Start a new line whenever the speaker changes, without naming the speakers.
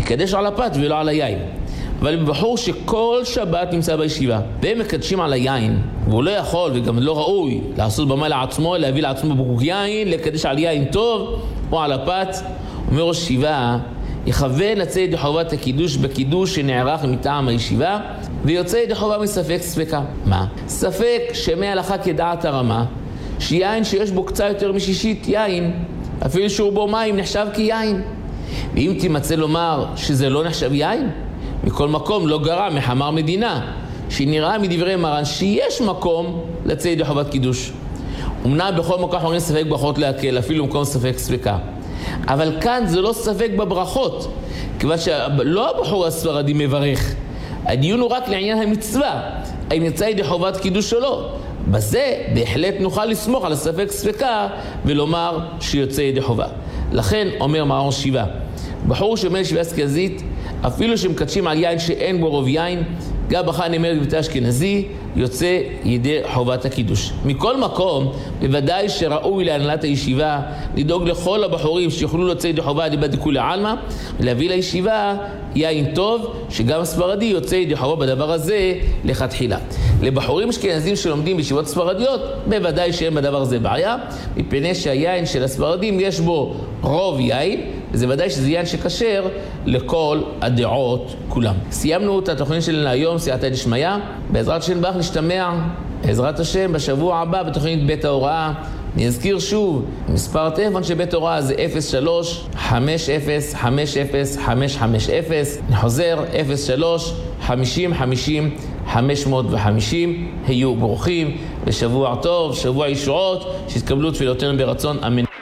יקדש על הפת ולא על היין. אבל בחור שכל שבת נמצא בישיבה והם מקדשים על היין, והוא לא יכול וגם לא ראוי לעשות במה לעצמו, להביא לעצמו בקבוק יין, לקדש על יין טוב או על הפת, אומר ראש ישיבה, יכוון לצאת ידי חובת הקידוש בקידוש שנערך מטעם הישיבה, ויוצא ידי חובה מספק ספקה. מה? ספק שמהלכה כדעת הרמה, שיין שיש בו קצת יותר משישית יין, אפילו שהוא בו מים נחשב כיין. ואם תימצא לומר שזה לא נחשב יין, מכל מקום לא גרע מחמר מדינה, שנראה מדברי מרן שיש מקום לצאת ידי חובת קידוש. אמנם בכל מקום אנחנו רואים ספק ברכות להקל, אפילו במקום ספק ספקה. אבל כאן זה לא ספק בברכות, כיוון שלא הבחור הספרדי מברך. הדיון הוא רק לעניין המצווה, האם יצא ידי חובת קידוש או לא. בזה בהחלט נוכל לסמוך על הספק ספקה ולומר שיוצא ידי חובה. לכן אומר מרן ראש ישיבה, בחור שעומד ישיבה אשכנזית, אפילו שמקדשים על יין שאין בו רוב יין, גם בחר נאמר בבית אשכנזי, יוצא ידי חובת הקידוש. מכל מקום, בוודאי שראוי להנהלת הישיבה לדאוג לכל הבחורים שיוכלו לצאת ידי חובה ליבד דכולי עלמא, ולהביא לישיבה יין טוב, שגם הספרדי יוצא ידי חובה בדבר הזה לכתחילה. לבחורים אשכנזים שלומדים בישיבות ספרדיות, בוודאי שאין בדבר הזה בעיה, מפני שהיין של הספרדים יש בו רוב יין, וזה ודאי שזה יין שכשר לכל הדעות כולם. סיימנו את התוכנית שלנו היום, סייעתא דשמיא. בעזרת השם ברך נשתמע, בעזרת השם בשבוע הבא בתוכנית בית ההוראה. נזכיר שוב, מספר הטלפון של בית ההוראה זה 03-50-50-550. נחוזר 03-50-50-550. היו ברוכים, ושבוע טוב, שבוע ישועות, שיתקבלו תפילותינו ברצון, אמן.